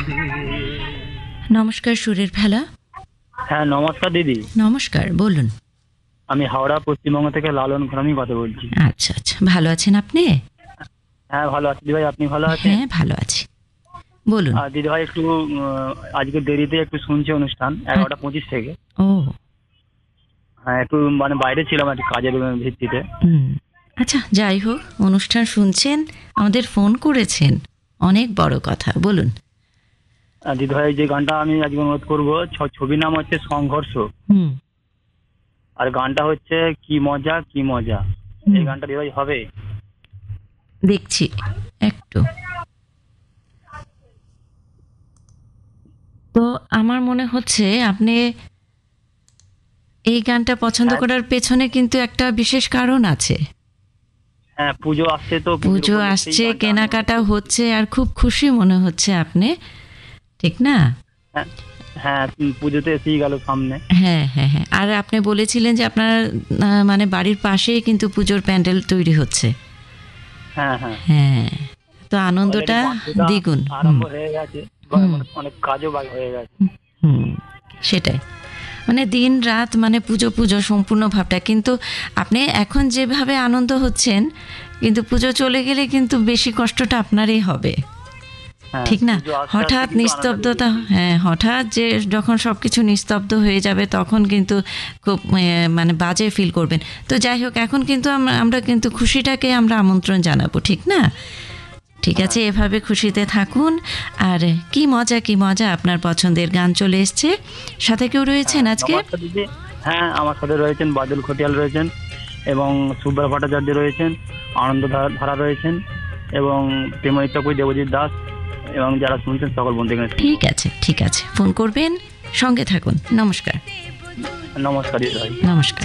নমস্কার, সুরের ভেলা। হ্যাঁ, নমস্কার দিদি। নমস্কার, বলুন। আমি হাওড়া পশ্চিমবঙ্গ থেকে লালন ঘরামি কথা বলছি। আচ্ছা আচ্ছা, ভালো আছেন আপনি? হ্যাঁ, ভালো আছি দিদি ভাই, আপনি ভালো আছেন? হ্যাঁ, ভালো আছি, বলুন। দিদি ভাই একটু আজকে দেরিতে একটু শুনছি অনুষ্ঠান 11:25 থেকে। ও, হ্যাঁ, একটু মানে বাইরে ছিলাম একটু কাজের ভিত্তিতে। আচ্ছা, যাই হোক, অনুষ্ঠান শুনছেন, আমাদের ফোন করেছেন, অনেক বড় কথা, বলুন। দিদি ভাই, যে গানটা আমি আজকে অনুরোধ করবো, ছবির নাম হচ্ছে সংঘর্ষ, আর গানটা হচ্ছে কি মজা কি মজা। এই গানটা দিদি ভাই হবে? দেখছি একটু। তো আমার মনে হচ্ছে আপনি এই গানটা পছন্দ করার পেছনে কিন্তু একটা বিশেষ কারণ আছে। হ্যাঁ, পুজো আসছে তো, পুজো আসছে, কেনাকাটা হচ্ছে, আর খুব খুশি মনে হচ্ছে আপনি, ঠিক না? হ্যাঁ, পুজোতে এসেই গেল সামনে। হ্যাঁ হ্যাঁ হ্যাঁ, আর আপনি বলেছিলেন যে আপনার মানে বাড়ির পাশেই কিন্তু পুজোর প্যান্ডেল তৈরি হচ্ছে। হ্যাঁ হ্যাঁ হ্যাঁ, তো আনন্দটা দ্বিগুণ। আরম্ভ হয়ে গেছে, অনেক কাজও হয়ে গেছে। সেটাই, মানে দিন রাত মানে পুজো পুজো সম্পূর্ণ ভাবটা। কিন্তু আপনি এখন যেভাবে আনন্দ হচ্ছেন, কিন্তু পুজো চলে গেলে কিন্তু বেশি কষ্টটা আপনারই হবে, ঠিক না? হঠাৎ নিস্তব্ধতা, হ্যাঁ, হঠাৎ যে যখন সব কিছু নিস্তব্ধ হয়ে যাবে তখন কিন্তু খুব মানে বাজে ফিল করবেন। তো যাই হোক, এখন কিন্তু আমরা কিন্তু খুশিটাকে আমরা আমন্ত্রণ জানাবো, ঠিক না? ঠিক আছে, এভাবে খুশিতে থাকুন। আর কি মজা কি মজা, আপনার পছন্দের গান চলে এসছে। সাথে কেউ রয়েছেন আজকে? হ্যাঁ, আমার সাথে রয়েছেন বাদল খটিয়াল রয়েছেন, এবং সুব্রা ভট্টাচার্য রয়েছেন, আনন্দ ধারা রয়েছেন, এবং প্রেমরিতা কই দেবজিৎ দাস, এবং যারা শুনছেন সকল বন্ধুগণ। ঠিক আছে ঠিক আছে, ফোন করবেন, সঙ্গে থাকুন। নমস্কার। নমস্কার দিদি ভাই। নমস্কার।